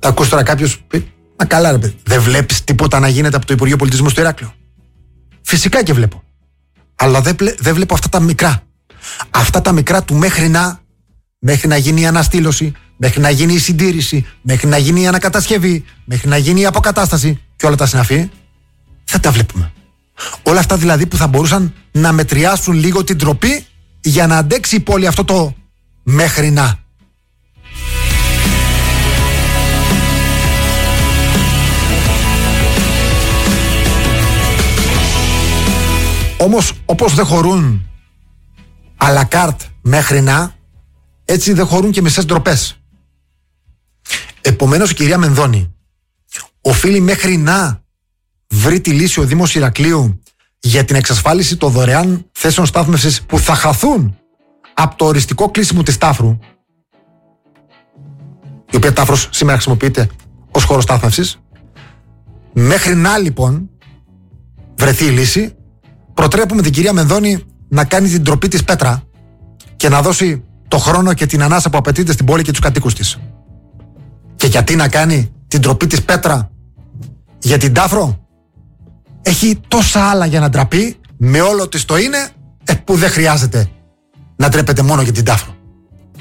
Θα ακούσει τώρα κάποιος πει: μα καλά, ρε παιδί, δεν βλέπεις τίποτα να γίνεται από το Υπουργείο Πολιτισμού στο Ηράκλειο? Φυσικά και βλέπω. Αλλά δεν βλέπω αυτά τα μικρά. Αυτά τα μικρά του μέχρι να γίνει η αναστήλωση, μέχρι να γίνει η συντήρηση, μέχρι να γίνει η ανακατασκευή, μέχρι να γίνει η αποκατάσταση και όλα τα συναφή. Δεν τα βλέπουμε. Όλα αυτά δηλαδή που θα μπορούσαν να μετριάσουν λίγο την ντροπή για να αντέξει η πόλη αυτό το μέχρι να. Όμως όπως δεν χωρούν à la carte μέχρι να, έτσι δεν χωρούν και μισές ντροπές. Επομένως η κυρία Μενδώνη οφείλει μέχρι να βρει τη λύση ο Δήμος Ηρακλείου για την εξασφάλιση των δωρεάν θέσεων στάθμευσης που θα χαθούν από το οριστικό κλείσιμο της Τάφρου, η οποία Τάφρος σήμερα χρησιμοποιείται ως χώρο στάθμευσης. Μέχρι να λοιπόν βρεθεί η λύση, προτρέπουμε την κυρία Μενδώνη να κάνει την ντροπή της πέτρα και να δώσει το χρόνο και την ανάσα που απαιτείται στην πόλη και τους κατοίκους της. Και γιατί να κάνει την ντροπή της πέτρα για την Τάφρο? Έχει τόσα άλλα για να ντραπεί, με όλο της το είναι, που δεν χρειάζεται να ντρέπεται μόνο για την Τάφρο.